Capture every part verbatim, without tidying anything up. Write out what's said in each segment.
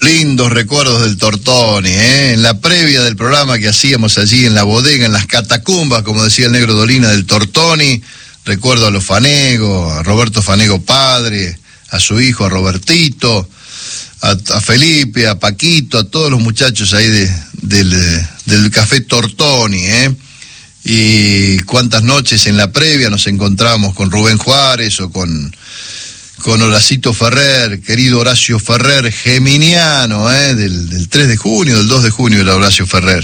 Lindos recuerdos del Tortoni, ¿eh? En la previa del programa que hacíamos allí en la bodega, en las catacumbas, como decía el Negro Dolina, del Tortoni. Recuerdo a los Fanego, a Roberto Fanego padre, a su hijo, a Robertito, a, a Felipe, a Paquito, a todos los muchachos ahí de, del, del Café Tortoni, ¿eh? Y cuántas noches en la previa nos encontramos con Rubén Juárez o con, con Horacito Ferrer, querido Horacio Ferrer, geminiano, ¿eh? del, del tres de junio, del dos de junio era Horacio Ferrer.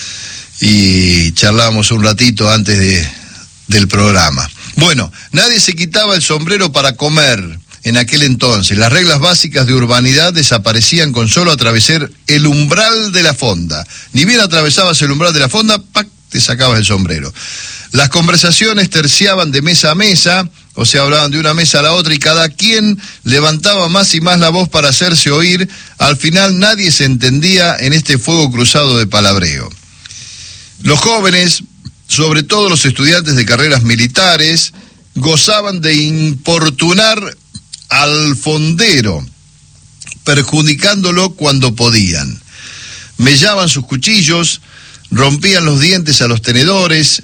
Y charlábamos un ratito antes de, del programa. Bueno, nadie se quitaba el sombrero para comer en aquel entonces. Las reglas básicas de urbanidad desaparecían con solo atravesar el umbral de la fonda. Ni bien atravesabas el umbral de la fonda, ¡pac!, te sacabas el sombrero. Las conversaciones terciaban de mesa a mesa, o sea, hablaban de una mesa a la otra y cada quien levantaba más y más la voz para hacerse oír. Al final nadie se entendía en este fuego cruzado de palabreo. Los jóvenes, sobre todo los estudiantes de carreras militares, gozaban de importunar al fondero, perjudicándolo cuando podían. Mellaban sus cuchillos, rompían los dientes a los tenedores,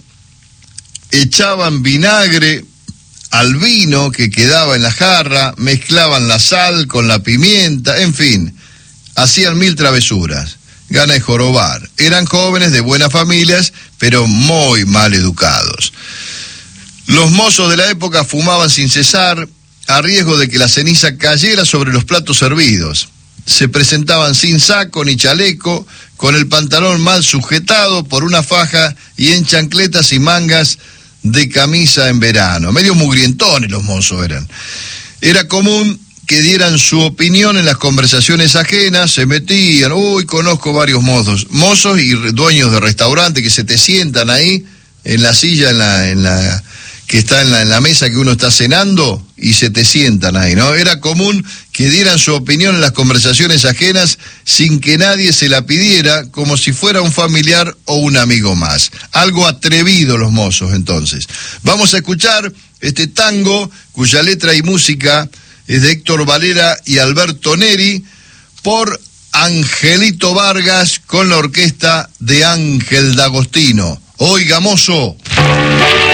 echaban vinagre al vino que quedaba en la jarra, mezclaban la sal con la pimienta, en fin, hacían mil travesuras, gana de jorobar. Eran jóvenes de buenas familias, pero muy mal educados. Los mozos de la época fumaban sin cesar, a riesgo de que la ceniza cayera sobre los platos servidos. Se presentaban sin saco ni chaleco, con el pantalón mal sujetado por una faja y en chancletas y mangas de camisa en verano. Medio mugrientones los mozos eran. Era común que dieran su opinión en las conversaciones ajenas, se metían, uy, conozco varios mozos, mozos y dueños de restaurante que se te sientan ahí en la silla, en la, en la que está en la, en la mesa que uno está cenando y se te sientan ahí, ¿no? Era común que dieran su opinión en las conversaciones ajenas sin que nadie se la pidiera, como si fuera un familiar o un amigo más. Algo atrevido los mozos, entonces. Vamos a escuchar este tango cuya letra y música es de Héctor Valera y Alberto Neri, por Angelito Vargas con la orquesta de Ángel D'Agostino. Oiga, mozo.